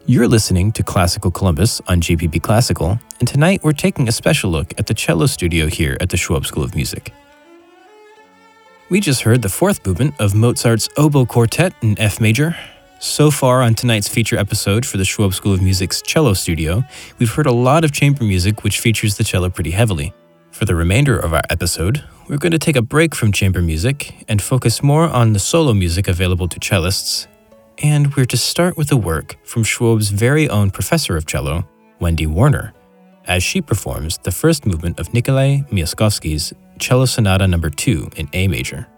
You're listening to Classical Columbus on GPB Classical, and tonight we're taking a special look at the cello studio here at the Schwab School of Music. We just heard the fourth movement of Mozart's Oboe Quartet in F major. So far on tonight's feature episode for the Schwab School of Music's cello studio, we've heard a lot of chamber music which features the cello pretty heavily. For the remainder of our episode, we're going to take a break from chamber music and focus more on the solo music available to cellists. And we're to start with a work from Schwab's very own professor of cello, Wendy Warner, as she performs the first movement of Nikolai Myaskovsky's Cello Sonata No. 2 in A major.